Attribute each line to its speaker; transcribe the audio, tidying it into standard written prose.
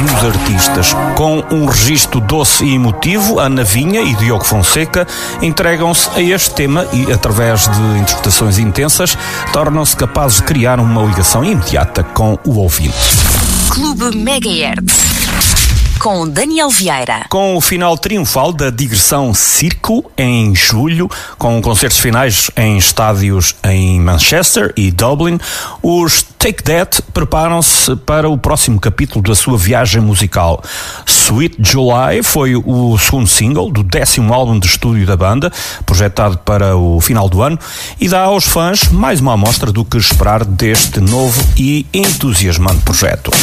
Speaker 1: dos artistas. Com um registro doce e emotivo, Ana Vinha e Diogo Fonseca entregam-se a este tema e, através de interpretações intensas, tornam-se capazes de criar uma ligação imediata com o ouvinte.
Speaker 2: Clube Megahertz, com Daniel Vieira.
Speaker 1: Com o final triunfal da digressão Circo em julho, com concertos finais em estádios em Manchester e Dublin, os Take That preparam-se para o próximo capítulo da sua viagem musical. Sweet July foi o segundo single do 10º álbum de estúdio da banda, projetado para o final do ano, e dá aos fãs mais uma amostra do que esperar deste novo e entusiasmante projeto.